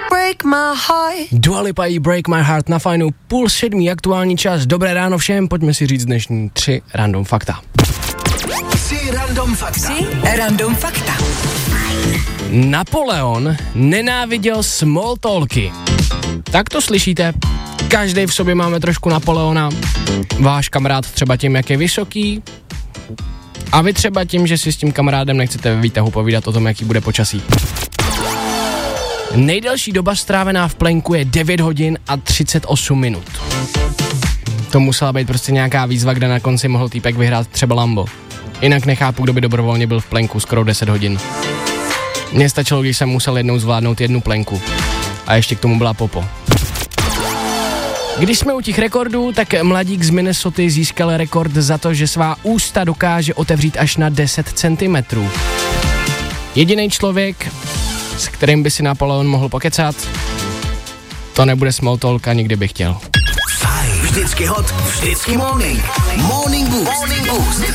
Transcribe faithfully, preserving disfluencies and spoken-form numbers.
Break my heart. Dua Lipa jí Break My Heart na Fajnu, půl sedmý aktuální čas. Dobré ráno všem, pojďme si říct dnešní tři random fakta. Tři random fakta. Tři random fakta. Napoleon nenáviděl small talky. Tak to slyšíte. Každý v sobě máme trošku Napoleona. Váš kamarád třeba tím, jak je vysoký. A vy třeba tím, že si s tím kamarádem nechcete ve výtahu povídat o tom, jaký bude počasí. Nejdelší doba strávená v plenku je devět hodin a třicet osm minut. To musela být prostě nějaká výzva, kde na konci mohl týpek vyhrát třeba Lambo. Jinak nechápu, kdo by dobrovolně byl v plenku skoro deset hodin. Mně stačilo, když jsem musel jednou zvládnout jednu plenku. A ještě k tomu byla popo. Když jsme u těch rekordů, tak mladík z Minnesoty získal rekord za to, že svá ústa dokáže otevřít až na deset centimetrů. Jediný člověk, s kterým by si Napoleon mohl pokecat, to nebude small talk a nikdy bych chtěl. Fajn. Vždycky hot, vždycky morning. Morning Boost. Morning Boost.